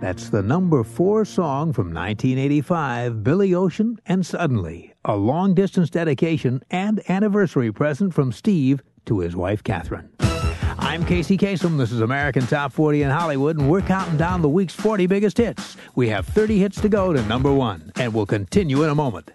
That's the number 4 song from 1985, Billy Ocean and Suddenly, a long-distance dedication and anniversary present from Steve to his wife, Catherine. I'm Casey Kasem. This is American Top 40 in Hollywood, and we're counting down the week's 40 biggest hits. We have 30 hits to go to number 1, and we'll continue in a moment.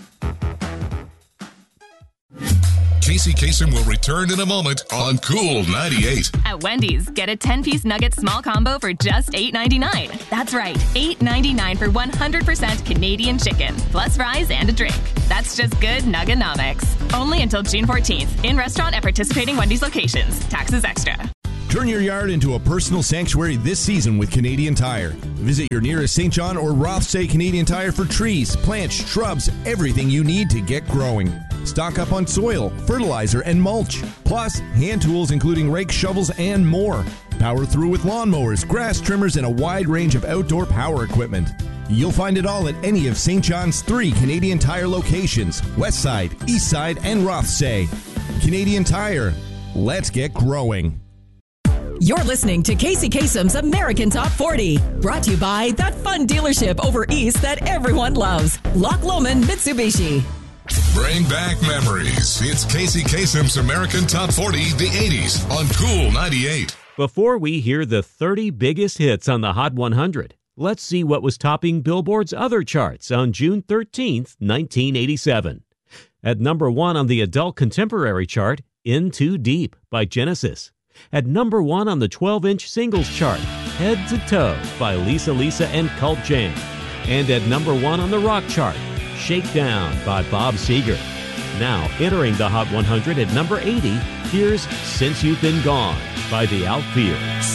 Casey Kasem will return in a moment on Cool 98. At Wendy's, get a 10-piece nugget small combo for just $8.99. That's right, $8.99 for 100% Canadian chicken, plus fries and a drink. That's just good Nuggenomics. Only until June 14th. In restaurant at participating Wendy's locations. Taxes extra. Turn your yard into a personal sanctuary this season with Canadian Tire. Visit your nearest St. John or Rothsay Canadian Tire for trees, plants, shrubs, everything you need to get growing. Stock up on soil, fertilizer, and mulch. Plus, hand tools including rakes, shovels, and more. Power through with lawnmowers, grass trimmers, and a wide range of outdoor power equipment. You'll find it all at any of St. John's 3 Canadian Tire locations, Westside, Eastside, and Rothsay. Canadian Tire. Let's get growing. You're listening to Casey Kasem's American Top 40, brought to you by that fun dealership over east that everyone loves, Loch Lomond Mitsubishi. Bring back memories. It's Casey Kasem's American Top 40, the 80s on Cool 98. Before we hear the 30 biggest hits on the Hot 100, let's see what was topping Billboard's other charts on June 13th, 1987. At number 1 on the adult contemporary chart, In Too Deep by Genesis. At number 1 on the 12-inch singles chart, Head to Toe by Lisa Lisa and Cult Jam. And at number 1 on the rock chart, Shakedown by Bob Seger. Now entering the Hot 100 at number 80, here's Since You've Been Gone by The Outfield.